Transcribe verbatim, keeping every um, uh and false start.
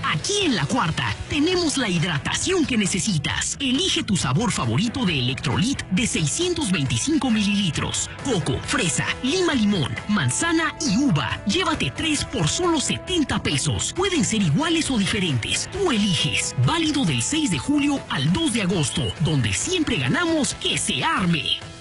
Aquí en La Cuarta tenemos la hidratación que necesitas. Elige tu sabor favorito de Electrolit de seiscientos veinticinco mililitros. Coco, fresa, lima limón, manzana y uva. Llévate tres por solo setenta pesos. Pueden ser iguales o diferentes. Tú eliges. Válido del seis de julio al dos de agosto, donde siempre ganamos que se arme.